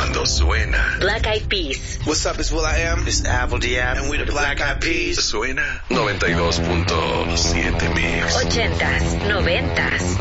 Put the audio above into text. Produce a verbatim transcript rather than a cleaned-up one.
cuando suena. Black Eyed Peas. What's up, it's will.i.am. It's Apple D App. And we the Black Eyed Peas. Suena noventa y dos punto siete Mix. Ochentas, noventas.